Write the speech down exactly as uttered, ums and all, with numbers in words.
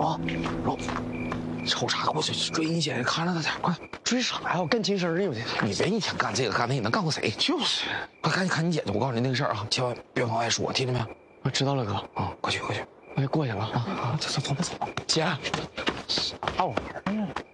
罗，罗，瞅啥？我去追你姐，看着他点，快追啥呀？我干亲生的，我这。 你别一天干这个干那个，能干过谁？就是，快赶紧看你姐去！我告诉你那个事儿啊，千万别往外说，听见没？ 我知道了，哥。 啊，快去快去， 我也过去了啊啊！走走走吧走。 姐，啥玩意儿？